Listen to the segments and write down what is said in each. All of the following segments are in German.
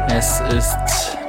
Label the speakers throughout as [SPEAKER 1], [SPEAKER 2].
[SPEAKER 1] Es ist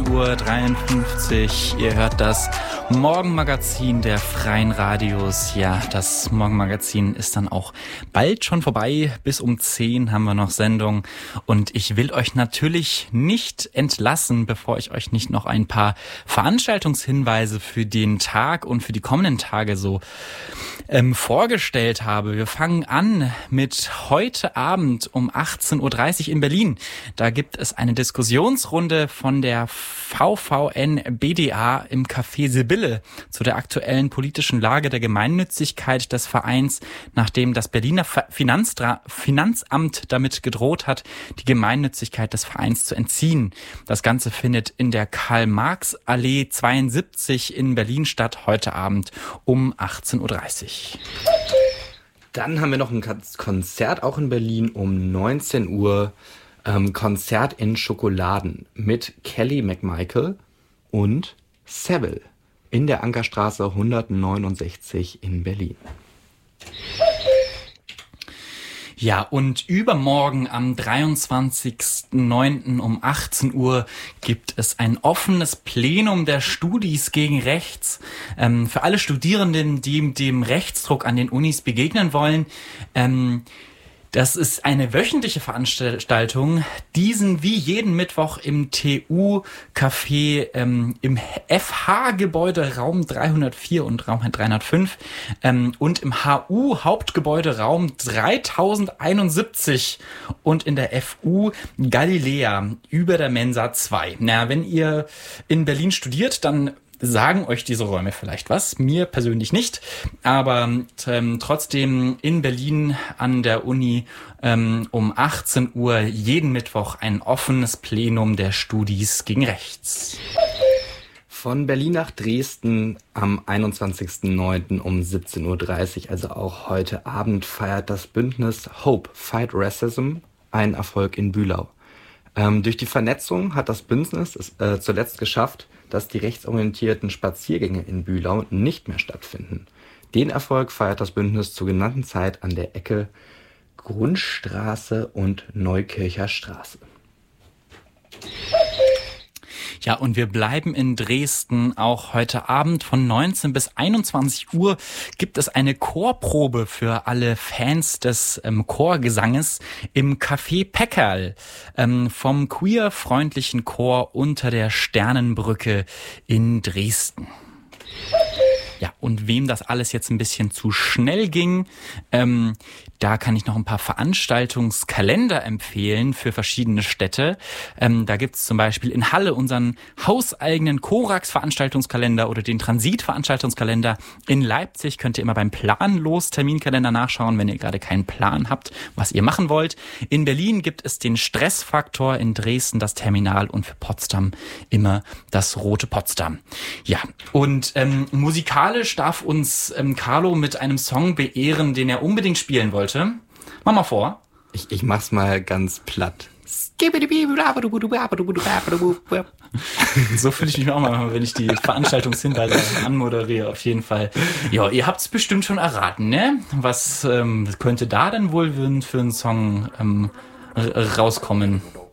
[SPEAKER 1] 9:53 Uhr. Ihr hört das Morgenmagazin der Freien Radios. Ja, das Morgenmagazin ist dann auch bald schon vorbei. Bis um 10 haben wir noch Sendung. Und ich will euch natürlich nicht entlassen, bevor ich euch nicht noch ein paar Veranstaltungshinweise für den Tag und für die kommenden Tage so vorgestellt habe. Wir fangen an mit heute Abend um 18:30 Uhr in Berlin. Da gibt es eine Diskussionsrunde von der VVN BDA im Café Sibylle zu der aktuellen politischen Lage der Gemeinnützigkeit des Vereins, nachdem das Berliner Finanzamt damit gedroht hat, die Gemeinnützigkeit des Vereins zu entziehen. Das Ganze findet in der Karl-Marx-Allee 72 in Berlin statt, heute Abend um 18:30 Uhr.
[SPEAKER 2] Dann haben wir noch ein Konzert auch in Berlin um 19 Uhr. Konzert in Schokoladen mit Kelly McMichael und Seville in der Ankerstraße 169 in Berlin.
[SPEAKER 1] Ja, und übermorgen am 23.09. um 18 Uhr gibt es ein offenes Plenum der Studis gegen Rechts. Für alle Studierenden, die dem Rechtsdruck an den Unis begegnen wollen. Das ist eine wöchentliche Veranstaltung, diesen wie jeden Mittwoch im TU-Café im FH-Gebäude Raum 304 und Raum 305 und im HU-Hauptgebäude Raum 3071 und in der FU Galiläa über der Mensa 2. Na, wenn ihr in Berlin studiert, dann sagen euch diese Räume vielleicht was, mir persönlich nicht, aber trotzdem in Berlin an der Uni um 18 Uhr jeden Mittwoch ein offenes Plenum der Studis gegen Rechts.
[SPEAKER 2] Von Berlin nach Dresden am 21.09. um 17:30 Uhr, also auch heute Abend, feiert das Bündnis Hope Fight Racism einen Erfolg in Bühlau. Durch die Vernetzung hat das Bündnis es zuletzt geschafft, dass die rechtsorientierten Spaziergänge in Bühlau nicht mehr stattfinden. Den Erfolg feiert das Bündnis zur genannten Zeit an der Ecke Grundstraße und Neukircher Straße.
[SPEAKER 1] Ja, und wir bleiben in Dresden. Auch heute Abend von 19 bis 21 Uhr gibt es eine Chorprobe für alle Fans des Chorgesanges im Café Peckerl vom queer-freundlichen Chor unter der Sternenbrücke in Dresden. Ja, und wem das alles jetzt ein bisschen zu schnell ging, da kann ich noch ein paar Veranstaltungskalender empfehlen für verschiedene Städte. Da gibt's zum Beispiel in Halle unseren hauseigenen Korax-Veranstaltungskalender oder den Transit-Veranstaltungskalender. In Leipzig könnt ihr immer beim Planlos-Terminkalender nachschauen, wenn ihr gerade keinen Plan habt, was ihr machen wollt. In Berlin gibt es den Stressfaktor, in Dresden das Terminal und für Potsdam immer das Rote Potsdam. Ja, und musikalisch darf uns Carlo mit einem Song beehren, den er unbedingt spielen wollte. Mach mal vor.
[SPEAKER 2] Ich mach's mal ganz platt.
[SPEAKER 1] So fühle ich mich auch mal, wenn ich die Veranstaltungshinweise anmoderiere, auf jeden Fall. Ja, ihr habt's bestimmt schon erraten, ne? Was könnte da denn wohl für einen Song rauskommen?